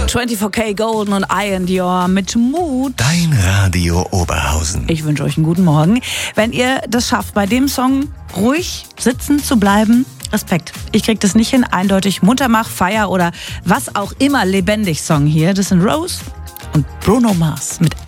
24K Golden und I and Your mit Mut. Dein Radio Oberhausen. Ich wünsche euch einen guten Morgen. Wenn ihr das schafft, bei dem Song ruhig sitzen zu bleiben, Respekt. Ich krieg das nicht hin. Eindeutig Muttermach, Feier oder was auch immer lebendig Song hier. Das sind Rose und Bruno Mars mit